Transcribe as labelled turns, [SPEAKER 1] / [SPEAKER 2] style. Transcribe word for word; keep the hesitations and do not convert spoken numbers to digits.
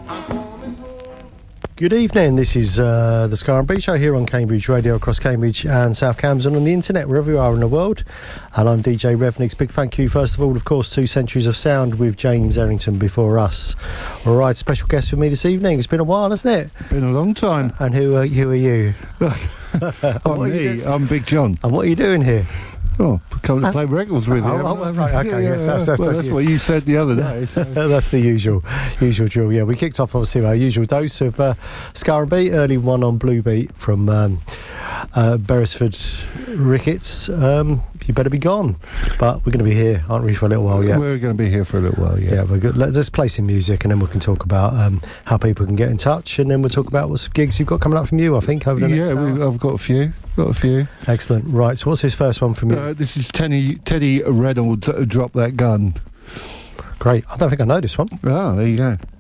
[SPEAKER 1] Good evening, this is uh, the Scar and Beach Show here on Cambridge Radio, across Cambridge and South Cambs and on the internet, wherever you are in the world. And I'm D J Revnix. Big thank you, first of all, of course, to Centuries of Sound with James Errington before us. All right, special guest with me this evening. It's been a while, hasn't it?
[SPEAKER 2] Been a long time.
[SPEAKER 1] And who are, who are you?
[SPEAKER 2] I'm me, I'm Big John.
[SPEAKER 1] And what are you doing here?
[SPEAKER 2] Oh, come to play records with you.
[SPEAKER 1] Oh, oh, right, okay,
[SPEAKER 2] yeah,
[SPEAKER 1] yes, that's, that's,
[SPEAKER 2] well,
[SPEAKER 1] that's,
[SPEAKER 2] that's
[SPEAKER 1] you.
[SPEAKER 2] what you said the other day. So.
[SPEAKER 1] That's the usual usual drill. Yeah, we kicked off obviously our usual dose of uh, Scar and Beat, early one on Blue Beat from um, uh, Beresford Ricketts. Um, you better be gone, but we're going to be here, aren't we, for a little while? Yeah,
[SPEAKER 2] we're going to be here for a little while. Yeah,
[SPEAKER 1] yeah. We're good. Let's play some music, and then we can talk about um, how people can get in touch, and then we'll talk about what some gigs you've got coming up from you. I think over the
[SPEAKER 2] yeah,
[SPEAKER 1] next hour.
[SPEAKER 2] we, I've got a few. Got a few.
[SPEAKER 1] Excellent. Right. So, what's this first one from you?
[SPEAKER 2] Uh, this is Teddy Teddy Reynolds. Uh, Drop That Gun.
[SPEAKER 1] Great. I don't think I know this one.
[SPEAKER 2] Ah, there you go.